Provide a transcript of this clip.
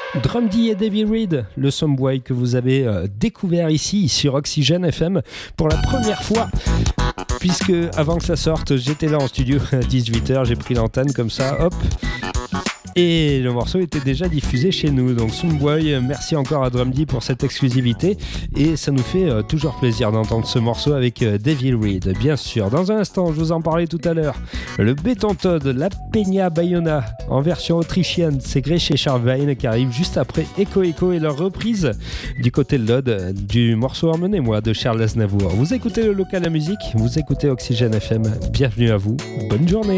Drum D et Davey Reed, le Someboy que vous avez découvert ici sur Oxygène FM pour la première fois. Puisque avant que ça sorte, j'étais là en studio à 18h, j'ai pris l'antenne comme ça, hop. Et le morceau était déjà diffusé chez nous. Donc Someboy, merci encore à Drum D pour cette exclusivité. Et ça nous fait toujours plaisir d'entendre ce morceau avec Davey Reed, bien sûr. Dans un instant, je vous en parlais tout à l'heure, le Béton Toad, la Peña Bayona en version autrichienne, c'est Gretsch et Charlvein qui arrive juste après Echo Echo et leur reprise du côté de l'Aude du morceau Emmenez-moi de Charles Aznavour. Vous écoutez le local à musique, vous écoutez Oxygène FM, bienvenue à vous, bonne journée.